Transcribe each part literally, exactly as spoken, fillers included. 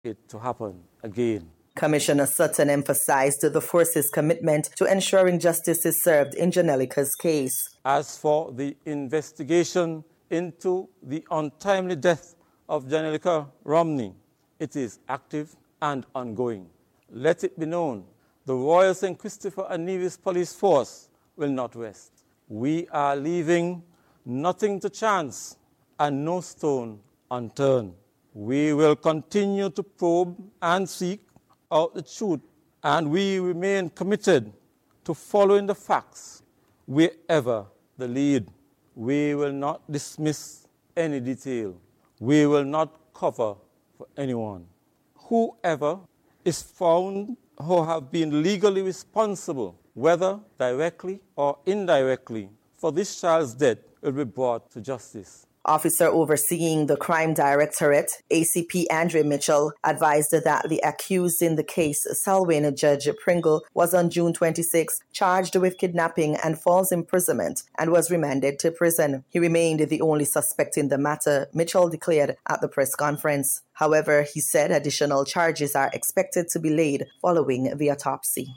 it to happen again. Commissioner Sutton emphasized the force's commitment to ensuring justice is served in Janelica's case. As for the investigation into the untimely death of Janelica Romney, it is active and ongoing. Let it be known, the Royal Saint Christopher and Nevis Police Force will not rest. We are leaving nothing to chance and no stone unturned. We will continue to probe and seek out the truth, and we remain committed to following the facts wherever they lead. We will not dismiss any detail. We will not cover for anyone. Whoever is found who have been legally responsible, whether directly or indirectly, for this child's death will be brought to justice. Officer overseeing the Crime Directorate, A C P Andre Mitchell, advised that the accused in the case, Selwyn Judge Pringle, was on June twenty-sixth charged with kidnapping and false imprisonment and was remanded to prison. He remained the only suspect in the matter, Mitchell declared at the press conference. However, he said additional charges are expected to be laid following the autopsy.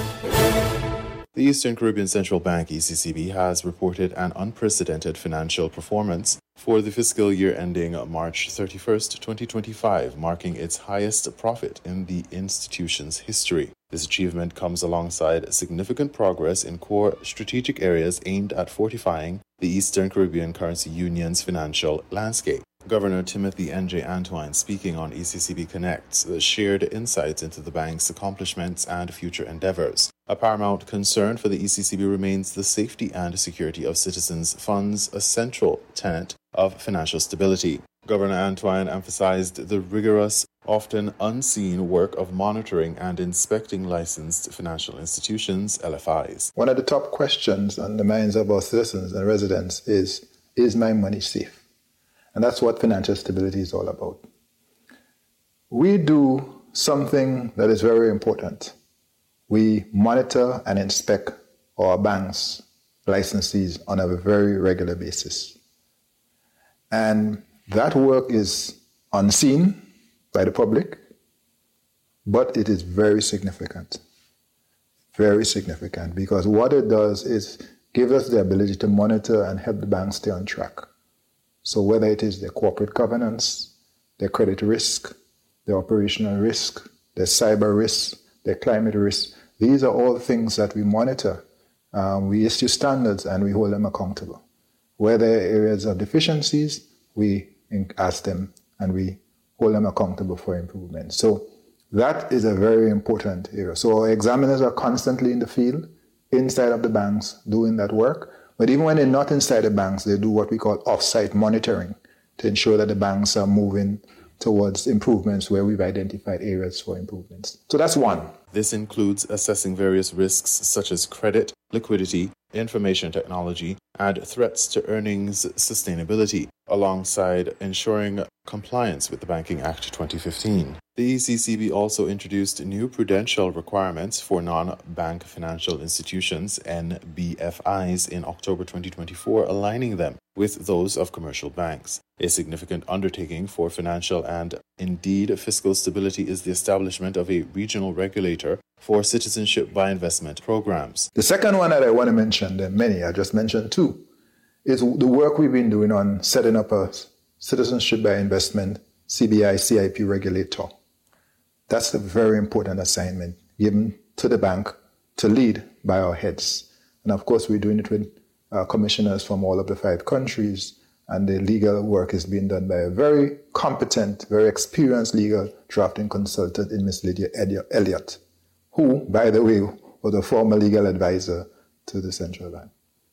The Eastern Caribbean Central Bank, E C C B, has reported an unprecedented financial performance for the fiscal year ending March thirty-first, twenty twenty-five, marking its highest profit in the institution's history. This achievement comes alongside significant progress in core strategic areas aimed at fortifying the Eastern Caribbean Currency Union's financial landscape. Governor Timothy N J Antoine, speaking on E C C B Connects, shared insights into the bank's accomplishments and future endeavors. A paramount concern for the E C C B remains the safety and security of citizens' funds, a central tenet of financial stability. Governor Antoine emphasized the rigorous, often unseen work of monitoring and inspecting licensed financial institutions, L F Is. One of the top questions on the minds of our citizens and residents is, is my money safe? And that's what financial stability is all about. We do something that is very important. We monitor and inspect our banks' licensees on a very regular basis. And that work is unseen by the public, but it is very significant. Very significant, because what it does is give us the ability to monitor and help the banks stay on track. So whether it is their corporate governance, their credit risk, their operational risk, their cyber risk, their climate risk, these are all things that we monitor. Um, we issue standards and we hold them accountable. Where there are areas of deficiencies, we ask them and we hold them accountable for improvement. So that is a very important area. So our examiners are constantly in the field, inside of the banks, doing that work. But even when they're not inside the banks, they do what we call off-site monitoring to ensure that the banks are moving towards improvements where we've identified areas for improvements. So that's one. This includes assessing various risks such as credit, liquidity, information technology, and threats to earnings sustainability, alongside ensuring compliance with the Banking Act twenty fifteen. The E C C B also introduced new prudential requirements for non-bank financial institutions, N B F Is, in October twenty twenty-four, aligning them with those of commercial banks. A significant undertaking for financial and, indeed, fiscal stability is the establishment of a regional regulator for citizenship by investment programs. The second one that I want to mention, there are many, I just mentioned two, is the work we've been doing on setting up a citizenship by investment C B I C I P regulator. That's a very important assignment given to the bank to lead by our heads. And of course, we're doing it with uh, commissioners from all of the five countries, and the legal work is being done by a very competent, very experienced legal drafting consultant in Miss Lydia Elliott, who, by the way, was a former legal advisor to the central bank.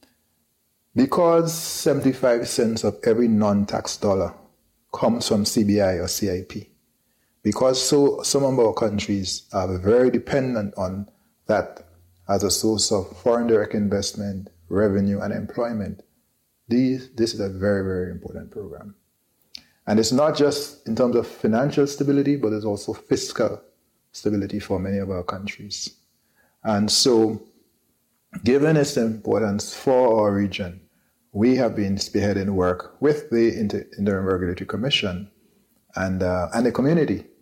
Because seventy-five cents of every non-tax dollar comes from C B I or C I P, because so some of our countries are very dependent on that as a source of foreign direct investment, revenue, and employment, these, this is a very, very important program. And it's not just in terms of financial stability, but it's also fiscal stability for many of our countries. And so, given its importance for our region, we have been spearheading work with the Inter- Interim Regulatory Commission and, uh, and the community